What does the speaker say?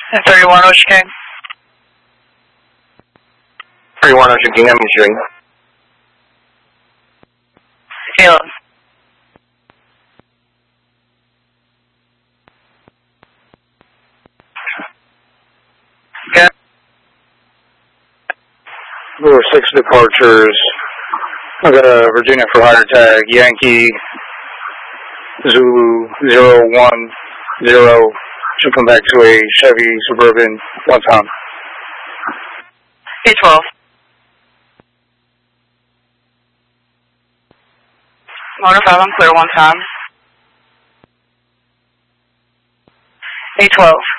And 31 Ocean King. 31 Ocean King, I'm issuing. Caleb. Okay. There were 6 departures. I got a Virginia for higher tag, Yankee, Zulu 010. Should come back to a Chevy Suburban one time. 812. Motor 5, I'm clear one time. 812.